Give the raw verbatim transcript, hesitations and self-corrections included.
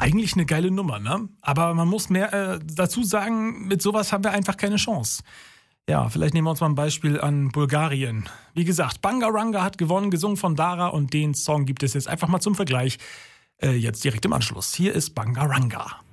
eigentlich eine geile Nummer, ne? Aber man muss mehr äh, dazu sagen, mit sowas haben wir einfach keine Chance. Ja, vielleicht nehmen wir uns mal ein Beispiel an Bulgarien. Wie gesagt, Bangaranga hat gewonnen, gesungen von Dara und den Song gibt es jetzt einfach mal zum Vergleich äh, jetzt direkt im Anschluss. Hier ist Bangaranga.